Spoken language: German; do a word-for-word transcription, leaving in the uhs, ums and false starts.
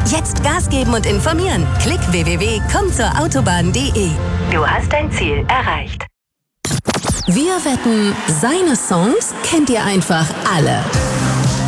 Jetzt Gas geben und informieren. Klick w w w punkt komm zur autobahn punkt de. Du hast dein Ziel erreicht. Wir wetten, seine Songs kennt ihr einfach alle.